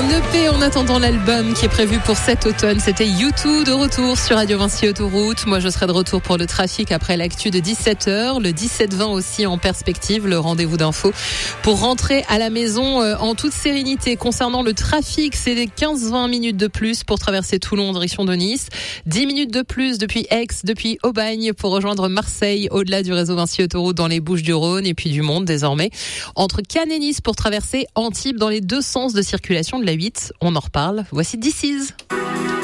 Un EP en attendant l'album qui est prévu pour cet automne. C'était U2 de retour sur Radio Vinci Autoroute. Moi, je serai de retour pour le trafic après l'actu de 17h. Le 17-20 aussi en perspective, le rendez-vous d'info pour rentrer à la maison en toute sérénité. Concernant le trafic, c'est 15-20 minutes de plus pour traverser Toulon en direction de Nice. 10 minutes de plus depuis Aix, depuis Aubagne pour rejoindre Marseille au-delà du réseau Vinci Autoroute dans les Bouches-du-Rhône et puis du Monde désormais. Entre Cannes et Nice pour traverser Antibes dans les deux sens de circulation de la 8. On en reparle. Voici This Is.